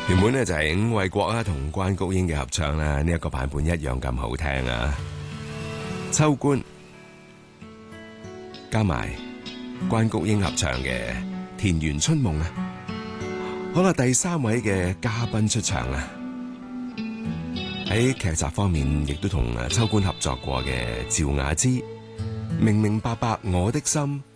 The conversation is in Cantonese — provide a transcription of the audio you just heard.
原本咧就係伍衛國啦同關菊英嘅合唱啦，呢一個版本一樣咁好聽啊！秋官加埋關菊英合唱嘅《田園春夢》啊！好啦，第三位嘅嘉賓出場啦，喺劇集方面亦都同秋官合作過嘅趙雅芝，明明白白我的心